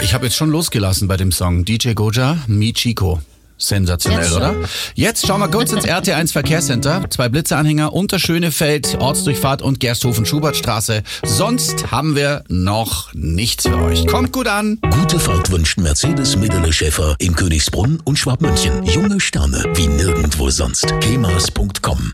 ich habe jetzt schon losgelassen bei dem Song. DJ Goja, Mi Chico. Sensationell, Jetzt oder? schon. Jetzt schauen wir kurz ins RT1 Verkehrscenter. 2 Blitzeanhänger unter Schönefeld, Ortsdurchfahrt und Gersthofen-Schubertstraße. Sonst haben wir noch nichts für euch. Kommt gut an. Gute Fahrt wünscht Mercedes Midele Schäfer in Königsbrunn und Schwabmünchen. Junge Sterne wie nirgendwo sonst. kemas.com